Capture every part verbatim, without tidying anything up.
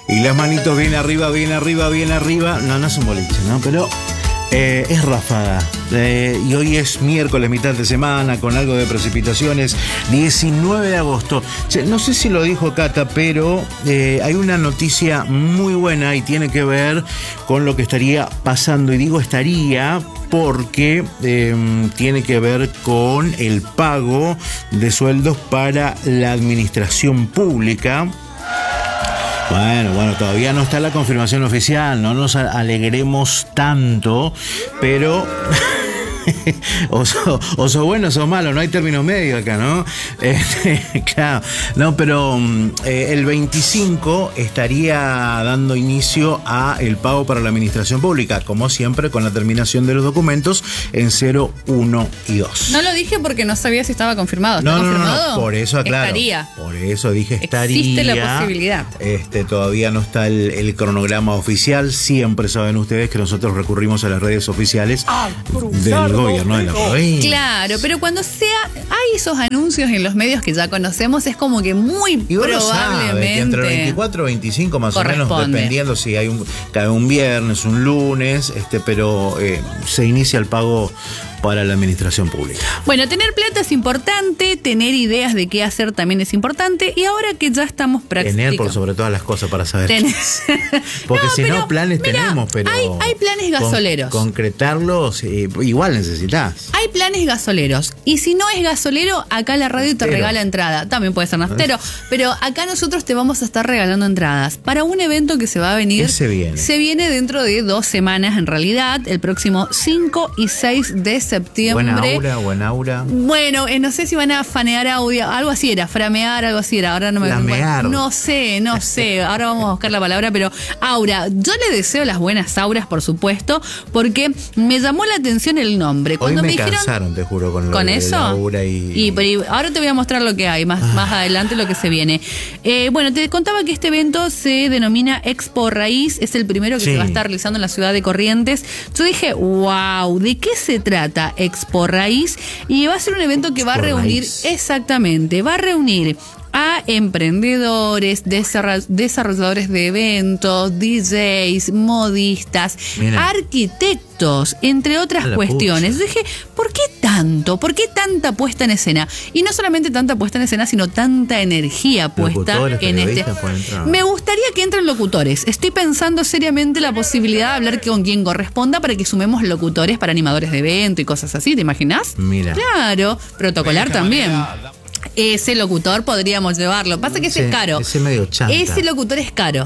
Y las manitos bien arriba, bien arriba, bien arriba. No, no es un boliche, ¿no? Pero eh, es ráfaga. Eh, y hoy es miércoles, mitad de semana, con algo de precipitaciones. diecinueve de agosto. Che, no sé si lo dijo Cata, pero eh, hay una noticia muy buena y tiene que ver con lo que estaría pasando. Y digo estaría porque eh, tiene que ver con el pago de sueldos para la administración pública. Bueno, bueno, todavía no está la confirmación oficial, no nos alegremos tanto, pero o sos o so bueno o sos malo, no hay término medio acá, ¿no? Eh, claro, no, pero eh, el veinticinco estaría dando inicio a el pago para la administración pública, como siempre, con la terminación de los documentos en cero, uno y dos. No lo dije porque no sabía si estaba confirmado. ¿Está no, no, confirmado? No, no, por eso aclaro. Estaría. Por eso dije estaría. Existe la posibilidad. Este, todavía no está el, el cronograma oficial. Siempre saben ustedes que nosotros recurrimos a las redes oficiales ah, del gobierno de la provincia. Claro, pero cuando sea, hay esos anuncios en los medios que ya conocemos, es como que muy y uno probablemente sabe que entre veinticuatro y veinticinco más o menos, dependiendo si hay un, cae un viernes, un lunes, este, pero eh, se inicia el pago para la administración pública. Bueno, tener plata es importante, tener ideas de qué hacer también es importante, y ahora que ya estamos practicando. Tener por sobre todas las cosas para saber. Tenés. Porque no, si pero, no, planes mira, tenemos, pero hay, hay planes gasoleros. Con, concretarlos, eh, igual necesitas. Hay planes gasoleros, y si no es gasolero, acá la radio nastero. Te regala entrada. También puede ser nastero, pero acá nosotros te vamos a estar regalando entradas para un evento que se va a venir. ¿Qué se viene? Se viene dentro de dos semanas, en realidad, el próximo cinco y seis de septiembre. Buena aura, buena aura. Bueno, eh, no sé si van a fanear audio, algo así era, framear, algo así era. Ahora no me acuerdo. No sé, no sé. Ahora vamos a buscar la palabra, pero aura. Yo le deseo las buenas auras, por supuesto, porque me llamó la atención el nombre. Cuando Hoy me, me dijeron, cansaron, te juro, con, lo ¿con de eso? La aura y... Y, pero, ahora te voy a mostrar lo que hay, más, ah. más adelante lo que se viene. Eh, bueno, te contaba que este evento se denomina Expo Raíz, es el primero que sí. se va a estar realizando en la ciudad de Corrientes. Yo dije, wow, ¿de qué se trata Expo Raíz? Y va a ser un evento que Expo va a reunir, Raíz. exactamente, va a reunir a emprendedores, desarrolladores de eventos, D Js, modistas, Mira. arquitectos, entre otras cuestiones. Yo dije, ¿por qué tanto? ¿Por qué tanta puesta en escena? Y no solamente tanta puesta en escena, sino tanta energía puesta en este. Me gustaría que entren locutores. Estoy pensando seriamente la posibilidad de hablar con quien corresponda para que sumemos locutores para animadores de evento y cosas así. ¿Te imaginas? Mira. Claro, protocolar también. Ese locutor podríamos llevarlo. Pasa que ese, ese es caro. Ese medio chanta. Ese locutor es caro.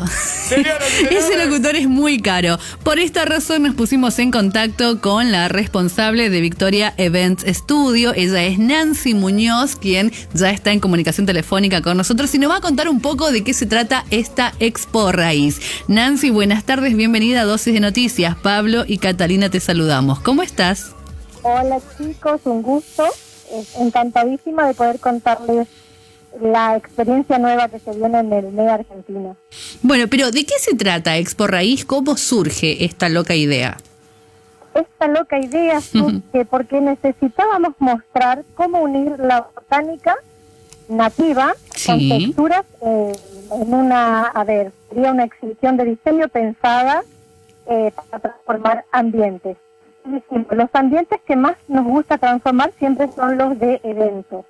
Ese locutor es muy caro. Por esta razón nos pusimos en contacto con la responsable de Victoria Events Studio. Ella es Nancy Muñoz, quien ya está en comunicación telefónica con nosotros y nos va a contar un poco de qué se trata esta Expo Raíz. Nancy, buenas tardes, bienvenida a Dosis de Noticias. Pablo y Catalina te saludamos. ¿Cómo estás? Hola chicos, un gusto. Encantadísima de poder contarles la experiencia nueva que se viene en el M E A Argentina. Bueno, pero ¿de qué se trata Expo Raíz? ¿Cómo surge esta loca idea? Esta loca idea surge porque necesitábamos mostrar cómo unir la botánica nativa sí. con texturas eh, en una, a ver, sería una exhibición de diseño pensada eh, para transformar ambientes. Los ambientes que más nos gusta transformar siempre son los de eventos.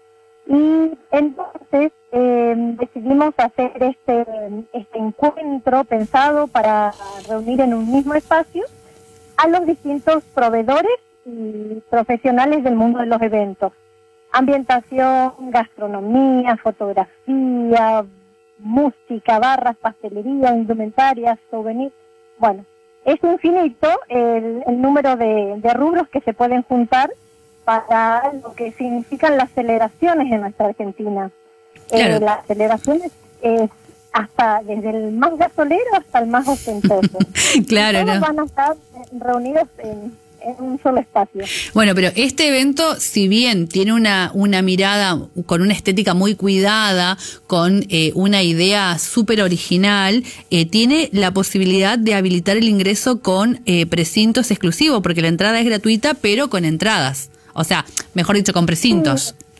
Y entonces eh, decidimos hacer este, este encuentro pensado para reunir en un mismo espacio a los distintos proveedores y profesionales del mundo de los eventos. Ambientación, gastronomía, fotografía, música, barras, pastelería, indumentaria, souvenirs, bueno. Es infinito el, el número de, de rubros que se pueden juntar para lo que significan las celebraciones en nuestra Argentina. Claro. Eh, las celebraciones es hasta desde el más gasolero hasta el más ostentoso. Claro, todos ¿no? van a estar reunidos en, en un solo espacio. Bueno, pero este evento, si bien tiene una, una mirada con una estética muy cuidada, con eh, una idea súper original, eh, tiene la posibilidad de habilitar el ingreso con eh, precintos exclusivos, porque la entrada es gratuita, pero con entradas. O sea, mejor dicho, con precintos. Sí.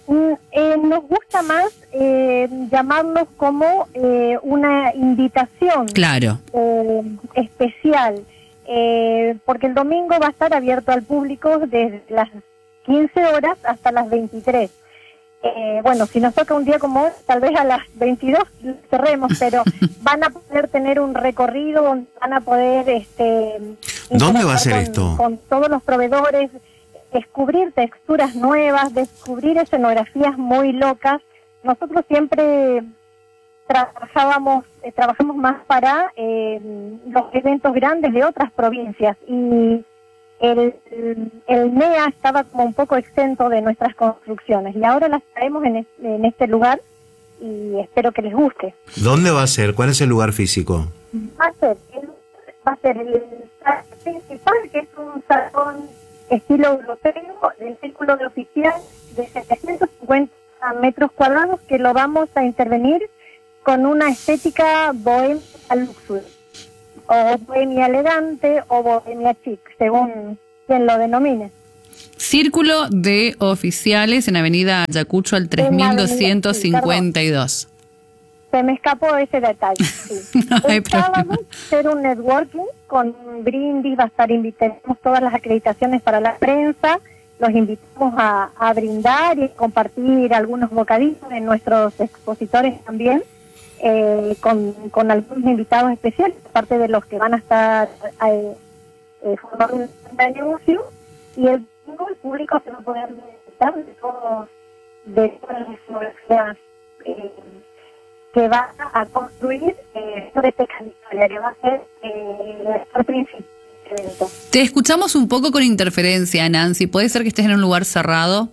Mm, eh, nos gusta más eh, llamarlos como eh, una invitación Claro. eh, especial, eh, porque el domingo va a estar abierto al público desde las quince horas hasta las veintitrés. Eh, bueno, si nos toca un día como hoy, tal vez a las veintidós cerremos, pero van a poder tener un recorrido, donde van a poder... este ¿Dónde va a ser con, esto? Con todos los proveedores, descubrir texturas nuevas, descubrir escenografías muy locas. Nosotros siempre trabajábamos, eh, trabajamos más para eh, los eventos grandes de otras provincias y el, el N E A estaba como un poco exento de nuestras construcciones y ahora las traemos en, es, en este lugar y espero que les guste. ¿Dónde va a ser? ¿Cuál es el lugar físico? Va a ser el, va a ser el salón principal, que es un salón estilo europeo, del círculo de oficial de setecientos cincuenta metros cuadrados, que lo vamos a intervenir con una estética bohemia luxury, o bohemia elegante, o bohemia chic, según quien lo denomine. Círculo de oficiales en Avenida Ayacucho al tres mil doscientos cincuenta y dos. Se me escapó ese detalle. Sí. No hay El sábado problema. hacer un networking con brindis, va a estar invitamos todas las acreditaciones para la prensa, los invitamos a, a brindar y compartir algunos bocadillos de nuestros expositores también, eh, con, con algunos invitados especiales, aparte de los que van a estar eh, eh, formando un negocio, y el domingo el público se va a poder visitar de todos, de todas las escenografías eh, que va a construir eh, sobre Teca Victoria, que va a ser eh, el actor principal del evento. Te escuchamos un poco con interferencia, Nancy. ¿Puede ser que estés en un lugar cerrado?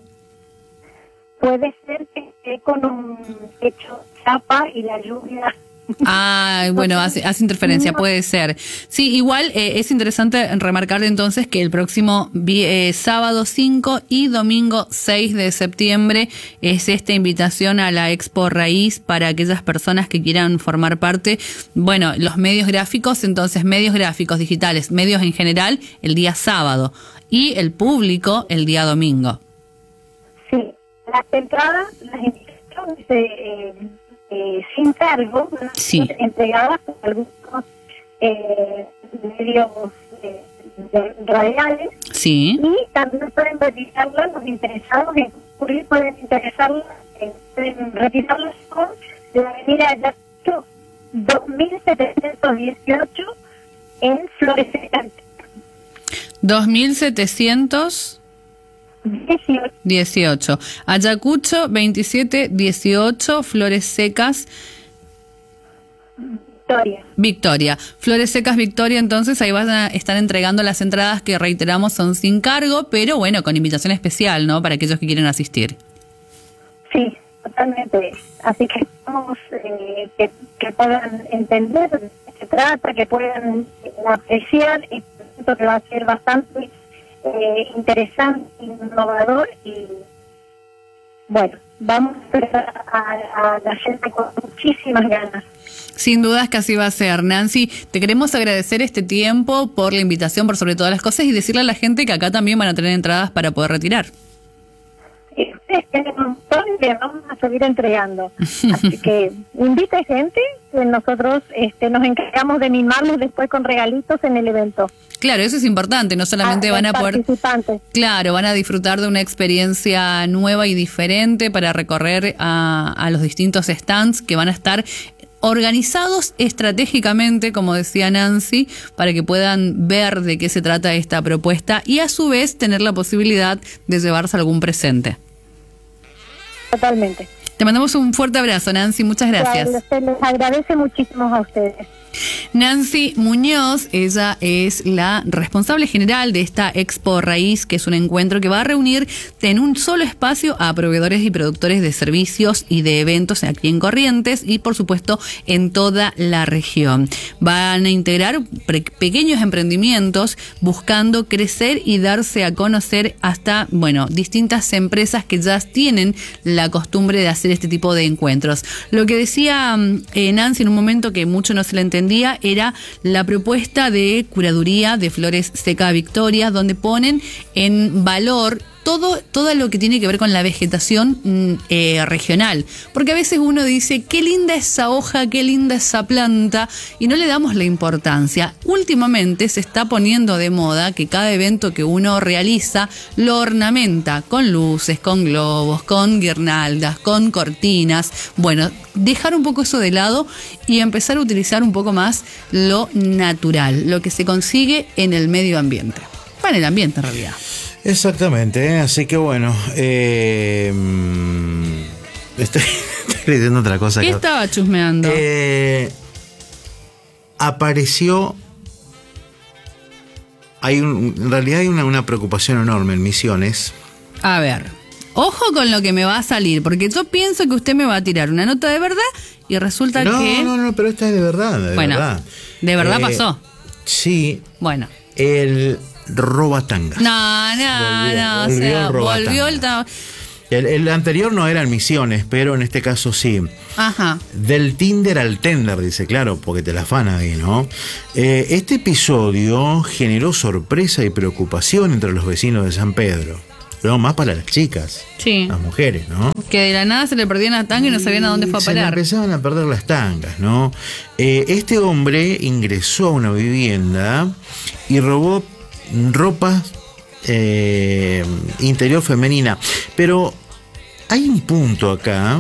Puede ser que esté con un techo chapa y la lluvia. Ah, bueno, hace, hace interferencia, puede ser. Sí, igual eh, es interesante remarcar entonces que el próximo vi- eh, sábado cinco y domingo seis de septiembre es esta invitación a la Expo Raíz para aquellas personas que quieran formar parte. Bueno, los medios gráficos, entonces medios gráficos digitales, medios en general, el día sábado y el público el día domingo. Sí, las entradas, las invitaciones eh, eh, sin cargo, ¿no? Sí. Entregadas por algunos eh, medios eh, de- radiales, Sí. y también pueden revisarlas los interesados en concurrir, pueden interesarlas, eh, pueden revisarlas con la avenida Ayacucho dos mil setecientos dieciocho en Flores Secas dos mil setecientos dieciocho. dieciocho. Ayacucho veintisiete dieciocho, Flores Secas, Victoria. Victoria. Flores Secas, Victoria, entonces ahí van a estar entregando las entradas que reiteramos son sin cargo, pero bueno, con invitación especial, ¿no? Para aquellos que quieren asistir. Sí, totalmente. Así que esperamos eh, que, que puedan entender de qué se trata, que puedan eh, apreciar, y siento que va a ser bastante eh, interesante, innovador, y bueno, vamos a esperar a, a la gente con muchísimas ganas. Sin dudas que así va a ser. Nancy, te queremos agradecer este tiempo por la invitación, por sobre todas las cosas, y decirle a la gente que acá también van a tener entradas para poder retirar. Y ustedes tienen un montón y le vamos a seguir entregando. Así que invite gente, que nosotros este, nos encargamos de mimarlos después con regalitos en el evento. Claro, eso es importante, no solamente A van a los poder... participantes. Claro, van a disfrutar de una experiencia nueva y diferente para recorrer a, a los distintos stands que van a estar organizados estratégicamente, como decía Nancy, para que puedan ver de qué se trata esta propuesta y a su vez tener la posibilidad de llevarse algún presente. Totalmente. Te mandamos un fuerte abrazo, Nancy, muchas gracias. Se les agradece muchísimo a ustedes. Nancy Muñoz, ella es la responsable general de esta Expo Raíz, que es un encuentro que va a reunir en un solo espacio a proveedores y productores de servicios y de eventos aquí en Corrientes y por supuesto en toda la región. Van a integrar pre- pequeños emprendimientos buscando crecer y darse a conocer hasta, bueno, distintas empresas que ya tienen la costumbre de hacer este tipo de encuentros. Lo que decía eh, Nancy en un momento que mucho no se le entendía era la propuesta de curaduría de Flores Secas Victoria, donde ponen en valor todo, todo lo que tiene que ver con la vegetación eh, regional. Porque a veces uno dice, qué linda esa hoja, qué linda esa planta, y no le damos la importancia. Últimamente se está poniendo de moda que cada evento que uno realiza lo ornamenta con luces, con globos, con guirnaldas, con cortinas. Bueno, dejar un poco eso de lado y empezar a utilizar un poco más lo natural, lo que se consigue en el medio ambiente. Bueno, en el ambiente en realidad. Exactamente, ¿eh? Así que bueno, eh, estoy, estoy leyendo otra cosa. ¿Qué acá. estaba chusmeando? Eh, apareció, hay un, en realidad hay una, una preocupación enorme en Misiones. A ver, ojo con lo que me va a salir, porque yo pienso que usted me va a tirar una nota de verdad y resulta no, que... No, no, no, pero esta es de verdad, de bueno, verdad. ¿de verdad Eh, pasó? Sí. Bueno. El robatangas. No, no, Volvió, no, volvió o sea, el robatanga. volvió el... ta- El, el anterior no eran Misiones, pero en este caso sí. Ajá. Del Tinder al Tender, dice, claro, porque te la afan ahí, ¿no? Eh, este episodio generó sorpresa y preocupación entre los vecinos de San Pedro. Pero más para las chicas, Sí. las mujeres, ¿no? Que de la nada se le perdían la tanga y no sabían a dónde fue a Se le parar. empezaban a perder las tangas, ¿no? Eh, este hombre ingresó a una vivienda y robó ropa eh, interior femenina. Pero hay un punto acá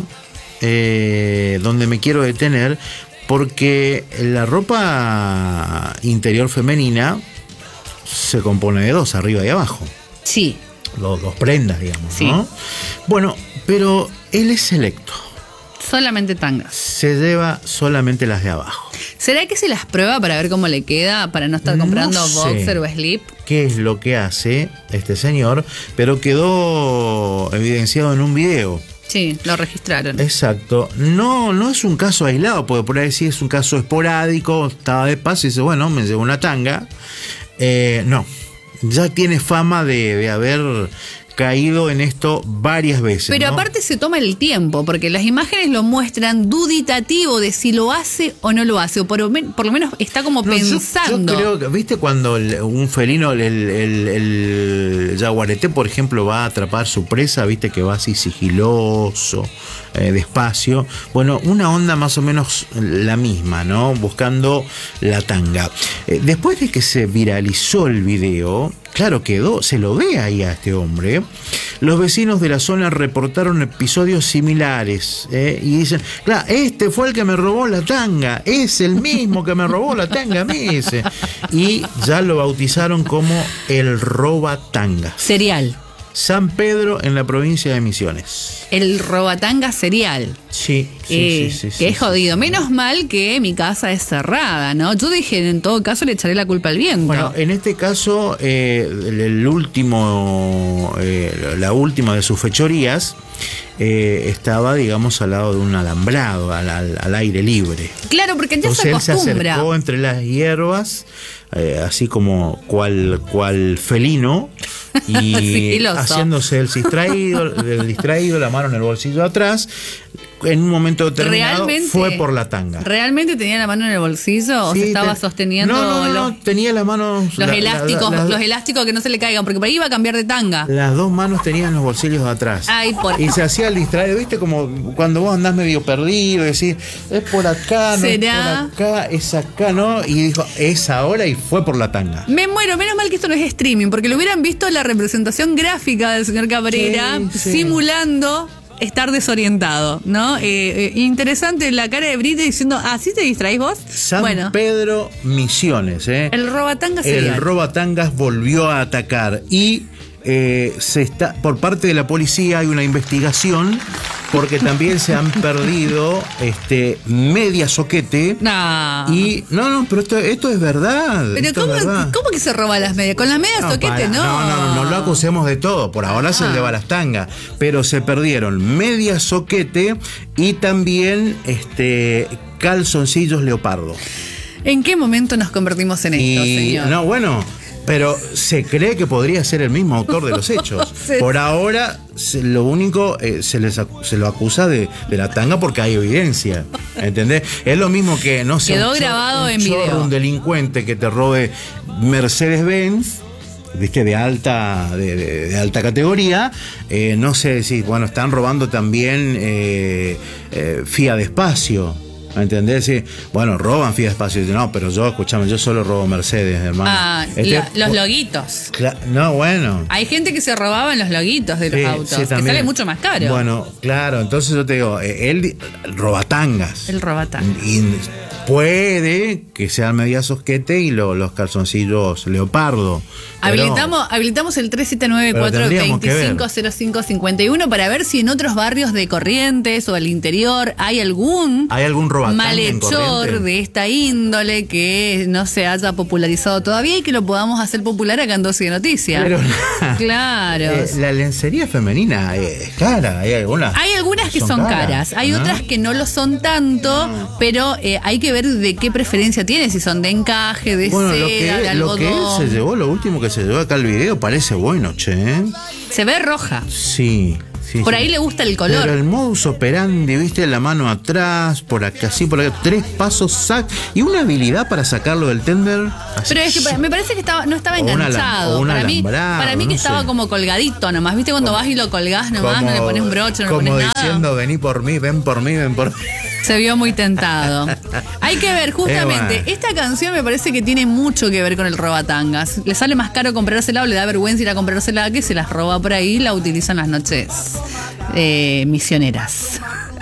eh, donde me quiero detener, porque la ropa interior femenina se compone de dos, arriba y abajo. Sí. Dos, dos prendas, digamos, Sí. ¿no? Bueno, pero él es selecto. Solamente tangas. Se lleva solamente las de abajo. ¿Será que se las prueba para ver cómo le queda? Para no estar comprando No sé boxer o slip. qué es lo que hace este señor, pero quedó evidenciado en un video. Sí, lo registraron. Exacto. No, no es un caso aislado, porque por ahí sí es un caso esporádico, estaba de paso y dice, bueno, me llevo una tanga. Eh, no, ya tiene fama de, de haber caído en esto varias veces. Pero ¿no? aparte se toma el tiempo, porque las imágenes lo muestran duditativo de si lo hace o no lo hace, o por, lo men- por lo menos está como No, yo- pensando. Yo, creo que, ¿viste cuando el- un felino, el, el, el jaguareté, por ejemplo, va a atrapar su presa, viste que va así sigiloso, eh, despacio? Bueno, una onda más o menos la misma, ¿no? Buscando la tanga. Eh, después de que se viralizó el video, claro, quedó, se lo ve ahí a este hombre. Los vecinos de la zona reportaron episodios similares, ¿eh? Y dicen, claro, este fue el que me robó la tanga, es el mismo que me robó la tanga a mí, ese. Y ya lo bautizaron como el robatanga. Serial. San Pedro, en la provincia de Misiones. El robatanga serial. Sí, sí, Eh, sí, sí, que sí, es sí, jodido. sí. Menos mal que mi casa es cerrada, ¿no? Yo dije, en todo caso le echaré la culpa al viento. Bueno, en este caso, eh, el, el último, eh, la última de sus fechorías eh, estaba, digamos, al lado de un alambrado, al, al, al aire libre. Claro, porque ya Entonces se él se acostumbra. acercó entre las hierbas, eh, así como cual, cual felino, y Sigiloso. haciéndose el distraído, el distraído, la mano en el bolsillo atrás. En un momento determinado Realmente, fue por la tanga. ¿Realmente tenía la mano en el bolsillo o Sí, se estaba te- sosteniendo no, no, no, los, no, tenía las manos... los la- la- elásticos, la- la- los elásticos que no se le caigan? Porque por ahí iba a cambiar de tanga. Las dos manos tenían los bolsillos de atrás. Ay, por- Y se hacía el distraído, ¿viste? Como cuando vos andás medio perdido y decís, es por acá, no ¿Será? es por acá, es acá, ¿no? Y dijo, es ahora, y fue por la tanga. Me muero, menos mal que esto no es streaming, porque lo hubieran visto la representación gráfica del señor Cabrera Sí, sí. simulando estar desorientado, ¿no? Eh, eh, interesante la cara de Brita diciendo, ¿así te distraís vos? San bueno, Pedro Misiones, ¿eh? el robatanga El serial. robatangas volvió a atacar y eh, se está por parte de la policía hay una investigación porque también se han perdido este media soquete No. y no no pero esto, esto es verdad. Pero esto ¿cómo, es verdad. ¿cómo que se roba las medias? Con las medias No, soquete, para, no. no, no, no, no lo acusemos de todo. Por ahora se Ah. lleva las tangas. Pero se perdieron media soquete y también este calzoncillos leopardo. ¿En qué momento nos convertimos en esto, Y señor? no, bueno, pero se cree que podría ser el mismo autor de los hechos. Sí. Por ahora, se- lo único, eh, se, les acu- se lo acusa de, de la tanga porque hay evidencia. ¿Entendés? Es lo mismo que, no sé, Quedó un chor- grabado un en chorro, video. un delincuente que te robe Mercedes-Benz viste, de alta, de, de, de alta categoría. Eh, no sé si, bueno, están robando también eh, eh, Fiat Espacio. ¿Me entendés? Sí. Bueno, roban Fiat Espacio. No, pero yo, escuchame, yo solo robo Mercedes, hermano. Ah, este, la, los loguitos. No, bueno. Hay gente que se robaba en los loguitos de los sí, autos, sí, que sale mucho más caro. Bueno, claro, entonces yo te digo, él roba tangas. Él roba tangas. Y puede que sea media sosquete y lo, los calzoncillos leopardo. Habilitamos, habilitamos el tres siete nueve, cuatro dos cinco, cero cinco cinco uno para ver si en otros barrios de Corrientes o al interior hay algún, ¿Hay algún robatán malhechor de esta índole que no se haya popularizado todavía y que lo podamos hacer popular acá en Dosis de Noticias. Pero, claro. Eh, la lencería femenina es cara, hay algunas. Hay algunas que son, son caras, caras. hay ¿no? otras que no lo son tanto, no. pero eh, hay que ver de qué preferencia tiene, si son de encaje, de bueno, seda, lo que, de algodón. Lo que él se llevó, lo último que se llevó acá al video parece bueno, che. ¿eh? Se ve roja. Sí. Sí, por sí. ahí le gusta el color. Pero el modus operandi, viste, la mano atrás, por acá, así, por acá, tres pasos, sac, y una habilidad para sacarlo del tender. Pero es que me parece que estaba, no estaba enganchado. Una, para, mí, para mí que no estaba sé. como colgadito nomás. ¿Viste cuando como, vas y lo colgás nomás? Como, no le pones un broche, no le pones nada. Como diciendo, vení por mí, ven por mí, ven por mí. Se vio muy tentado. Hay que ver, justamente, eh, bueno. esta canción me parece que tiene mucho que ver con el robatangas. Le sale más caro comprársela o le da vergüenza ir a comprársela que se las roba por ahí y la utilizan las noches eh, misioneras.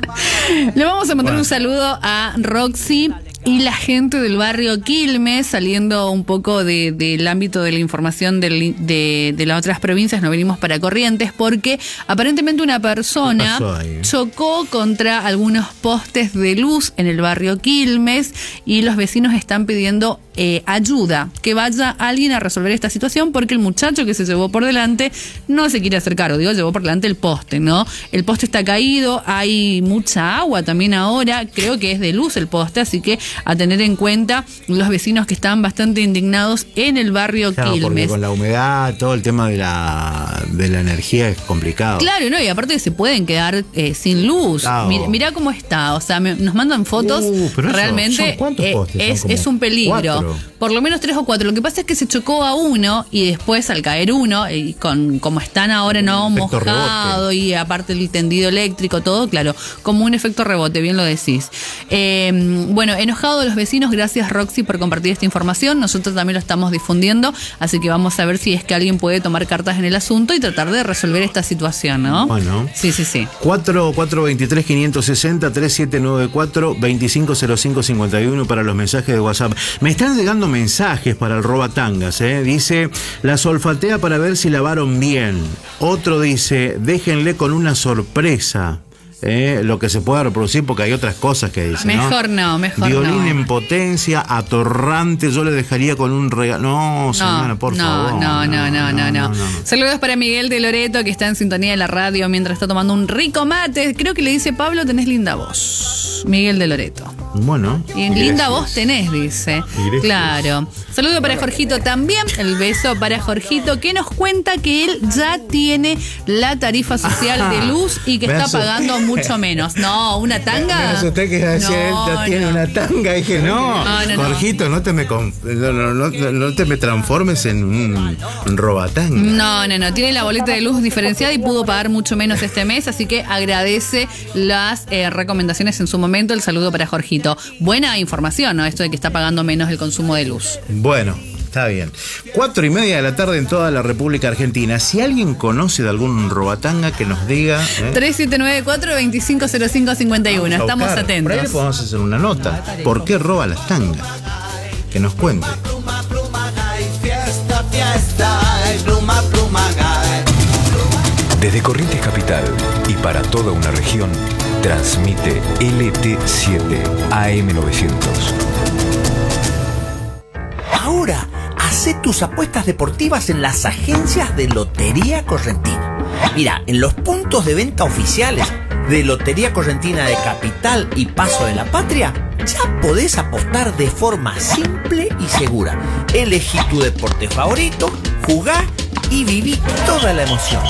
Le vamos a mandar bueno. un saludo a Roxy y la gente del barrio Quilmes, saliendo un poco de, del ámbito de la información del, de, de las otras provincias, nos venimos para Corrientes, porque aparentemente una persona chocó contra algunos postes de luz en el barrio Quilmes y los vecinos están pidiendo eh, ayuda, que vaya alguien a resolver esta situación, porque el muchacho que se llevó por delante no se quiere hacer cargo, digo, llevó por delante el poste, ¿no? El poste está caído, hay mucha agua también ahora, creo que es de luz el poste, así que a tener en cuenta los vecinos que están bastante indignados en el barrio claro, Quilmes. Porque con la humedad, todo el tema de la de la energía es complicado. Claro, no, y aparte se pueden quedar eh, sin luz. Claro. Mirá, mirá cómo está, o sea, me, nos mandan fotos, uh, pero realmente eso, ¿cuántos postes? Eh, es, son es un peligro. Cuatro. Por lo menos tres o cuatro. Lo que pasa es que se chocó a uno y después al caer uno, y con como están ahora no mojado rebote. Y aparte el tendido eléctrico, todo, claro, como un efecto rebote, bien lo decís. Eh, bueno, enojado de los vecinos, gracias Roxy por compartir esta información. Nosotros también lo estamos difundiendo, así que vamos a ver si es que alguien puede tomar cartas en el asunto y tratar de resolver esta situación, ¿no? Bueno. Sí, sí, sí. cuatro cuatro dos tres, cinco seis cero, tres siete nueve cuatro, dos cinco cero cinco cinco uno para los mensajes de WhatsApp. Me están llegando mensajes para el robatangas, ¿eh? Dice, las olfatea para ver si lavaron bien. Otro dice, déjenle con una sorpresa. Eh, lo que se pueda reproducir, porque hay otras cosas que dicen. Mejor no, no mejor Violín no. en potencia, atorrante, yo le dejaría con un regalo. No, señora, no, por no, favor. No, no, no, no, no, no. Saludos para Miguel de Loreto, que está en sintonía de la radio mientras está tomando un rico mate. Creo que le dice Pablo, tenés linda voz. Miguel de Loreto. Bueno. Y en linda voz tenés, dice. Gracias. Claro. Saludo para Jorgito también. El beso para Jorgito, que nos cuenta que él ya tiene la tarifa social ah, de luz y que está asusté. pagando mucho menos. No, una tanga. Me asusté que iba a decir, no, él ya no. tiene una tanga. Y dije, no, no, no Jorgito, no. No, te me conf... no, no, no, no te me transformes en un, un robatanga. No, no, no. Tiene la boleta de luz diferenciada y pudo pagar mucho menos este mes, así que agradece las eh, recomendaciones en su momento. El saludo para Jorgito. Buena información, ¿no? Esto de que está pagando menos el consumo de luz. Bueno, está bien. Cuatro y media de la tarde en toda la República Argentina. Si alguien conoce de algún robatanga, que nos diga. ¿eh? tres siete nueve cuatro, dos cinco cero cinco cinco uno. Estamos atentos. Por ahí le podemos hacer una nota. ¿Por qué roba las tangas? Que nos cuente. Pluma, pluma, fiesta, fiesta, pluma, pluma, desde Corrientes Capital y para toda una región, transmite L T siete A M novecientos. Ahora, hacé tus apuestas deportivas en las agencias de Lotería Correntina. Mira, en los puntos de venta oficiales de Lotería Correntina de Capital y Paso de la Patria, ya podés apostar de forma simple y segura. Elegí tu deporte favorito, jugá y viví toda la emoción.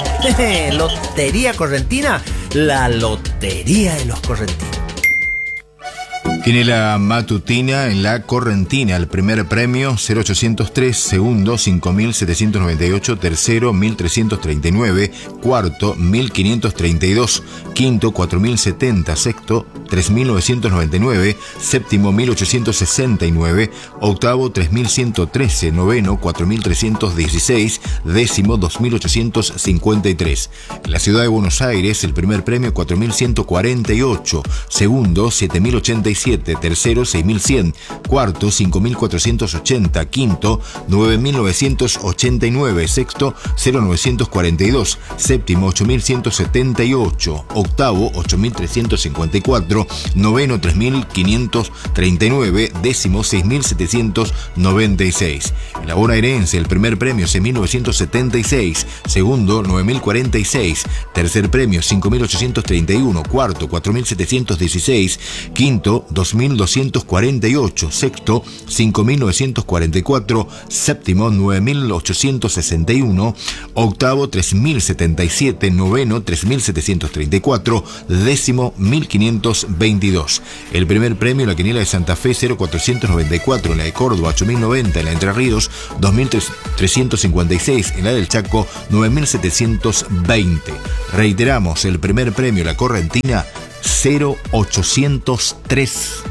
Lotería Correntina, la lotería de los correntinos. Quiniela matutina en la Correntina. El primer premio cero ochocientos tres, segundo cinco mil setecientos noventa y ocho, tercero mil trescientos treinta y nueve, cuarto mil quinientos treinta y dos, quinto cuatro mil setenta, sexto tres mil novecientos noventa y nueve, séptimo mil ochocientos sesenta y nueve, octavo tres mil ciento trece, noveno cuatro mil trescientos dieciséis, décimo dos mil ochocientos cincuenta y tres. En la ciudad de Buenos Aires el primer premio cuatro mil ciento cuarenta y ocho, segundo siete mil ochenta y siete, tercero seis mil cien, cuarto cinco mil cuatrocientos ochenta, quinto nueve mil novecientos ochenta y nueve, sexto cero mil novecientos cuarenta y dos, séptimo ocho mil ciento setenta y ocho, octavo ocho mil trescientos cincuenta y cuatro, noveno tres mil quinientos treinta y nueve, décimo seis mil setecientos noventa y seis. En la bonaerense el primer premio seis mil novecientos setenta y seis, segundo nueve mil cuarenta y seis, tercer premio cinco mil ochocientos treinta y uno, cuarto cuatro mil setecientos dieciséis, quinto dos mil doscientos cuarenta y ocho, sexto cinco mil novecientos cuarenta y cuatro, séptimo nueve mil ochocientos sesenta y uno, octavo tres mil setenta y siete, noveno tres mil setecientos treinta y cuatro, décimo mil quinientos veintidós. El primer premio en la quiniela de Santa Fe cero cuatrocientos noventa y cuatro, en la de Córdoba ocho mil noventa, en la de Entre Ríos dos mil trescientos cincuenta y seis, en la del Chaco nueve mil setecientos veinte. Reiteramos, el primer premio la Correntina cero ochocientos tres.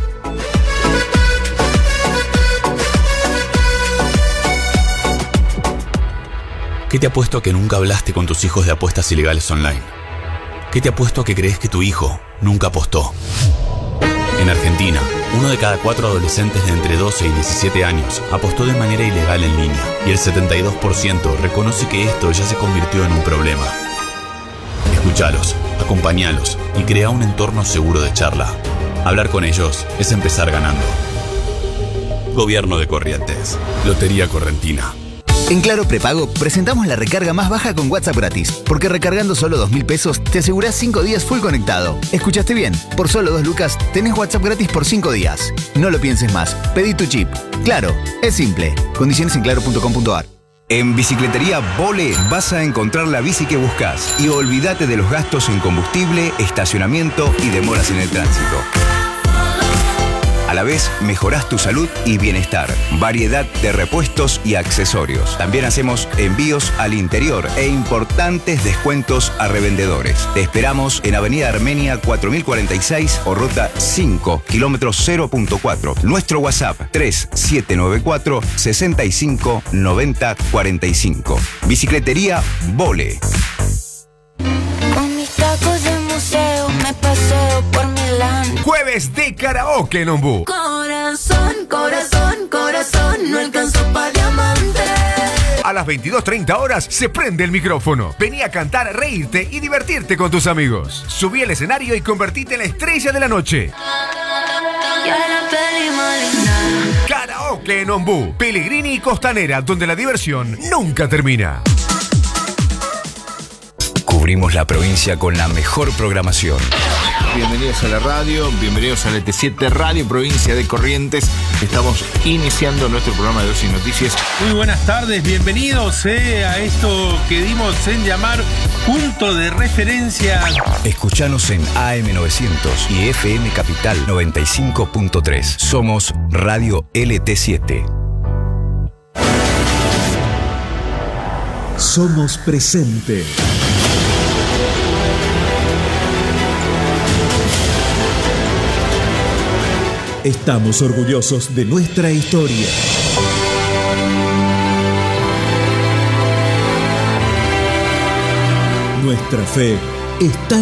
¿Qué te apuesto a que nunca hablaste con tus hijos de apuestas ilegales online? ¿Qué te apuesto a que crees que tu hijo nunca apostó? En Argentina, uno de cada cuatro adolescentes de entre doce y diecisiete años apostó de manera ilegal en línea y el setenta y dos por ciento reconoce que esto ya se convirtió en un problema. Escuchalos, acompañalos y crea un entorno seguro de charla. Hablar con ellos es empezar ganando. Gobierno de Corrientes. Lotería Correntina. En Claro Prepago presentamos la recarga más baja con WhatsApp gratis, porque recargando solo dos mil pesos te asegurás cinco días full conectado. ¿Escuchaste bien? Por solo dos lucas tenés WhatsApp gratis por cinco días. No lo pienses más, pedí tu chip. Claro, es simple. Condiciones en claro punto com punto a r. En Bicicletería Vole vas a encontrar la bici que buscas y olvídate de los gastos en combustible, estacionamiento y demoras en el tránsito. A la vez, mejorás tu salud y bienestar. Variedad de repuestos y accesorios. También hacemos envíos al interior e importantes descuentos a revendedores. Te esperamos en Avenida Armenia cuatro mil cuarenta y seis o Ruta cinco, kilómetro cero punto cuatro. Nuestro WhatsApp tres siete nueve cuatro, seis cinco nueve cero cuatro cinco. Bicicletería Vole. Con mis tacos de museo me paseo por Milán. Jueves de karaoke en Ombú. Corazón, corazón, corazón, no alcanzó pa' diamante. A las veintidós treinta horas se prende el micrófono. Vení a cantar, reírte y divertirte con tus amigos. Subí al escenario y convertite en la estrella de la noche. Karaoke en Ombú, Pellegrini y Costanera, donde la diversión nunca termina. Cubrimos la provincia con la mejor programación. Bienvenidos a la radio, bienvenidos a L T siete Radio Provincia de Corrientes. Estamos iniciando nuestro programa de Ocio y Noticias. Muy buenas tardes, bienvenidos eh, a esto que dimos en llamar Punto de Referencia. Escuchanos en A M novecientos y F M Capital noventa y cinco punto tres. Somos Radio L T siete. Somos presente. Estamos orgullosos de nuestra historia. Nuestra fe está